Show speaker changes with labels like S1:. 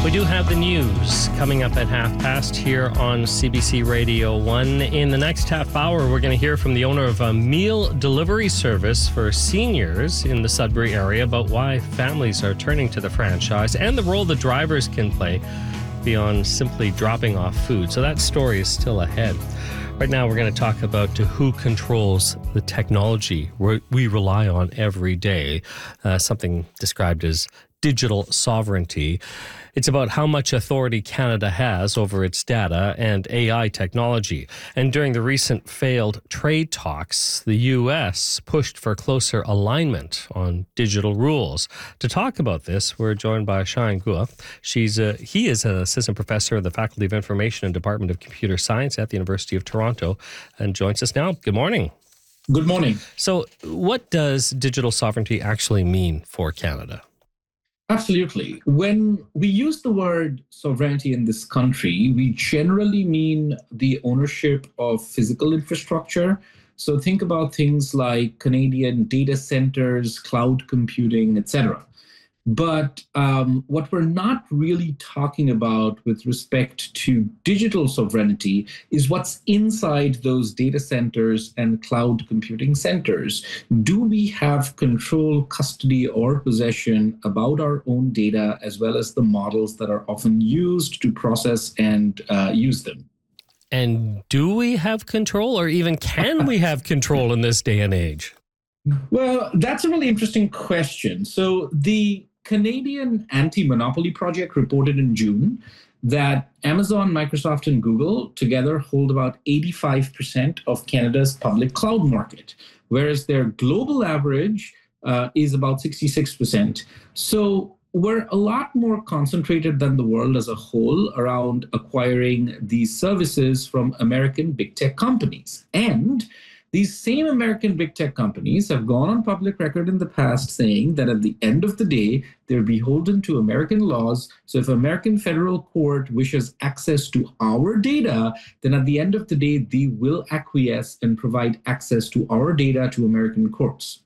S1: We do have the news coming up at 5:30 here on CBC Radio 1. In the next half hour, we're going to hear from the owner of a meal delivery service for seniors in the Sudbury area about why families are turning to the franchise and the role the drivers can play beyond simply dropping off food. So that story is still ahead. Right now, we're going to talk about who controls the technology we rely on every day, something described as digital sovereignty. It's about how much authority Canada has over its data and AI technology. And during the recent failed trade talks, the U.S. pushed for closer alignment on digital rules. To talk about this, we're joined by Shayan Gua. He is an assistant professor of the Faculty of Information and Department of Computer Science at the University of Toronto and joins us now. Good morning.
S2: Good morning.
S1: So what does digital sovereignty actually mean for Canada?
S2: Absolutely. When we use the word sovereignty in this country, we generally mean the ownership of physical infrastructure. So think about things like Canadian data centers, cloud computing, etc. But what we're not really talking about with respect to digital sovereignty is what's inside those data centers and cloud computing centers. Do we have control, custody, or possession about our own data, as well as the models that are often used to process and use them?
S1: And do we have control, or even can we have control in this day and age?
S2: Well, that's a really interesting question. So the Canadian Anti-Monopoly Project reported in June that Amazon, Microsoft, and Google together hold about 85% of Canada's public cloud market, whereas their global average is about 66%. So we're a lot more concentrated than the world as a whole around acquiring these services from American big tech companies. And these same American big tech companies have gone on public record in the past saying that at the end of the day, they're beholden to American laws. So if American federal court wishes access to our data, then at the end of the day, they will acquiesce and provide access to our data to American courts.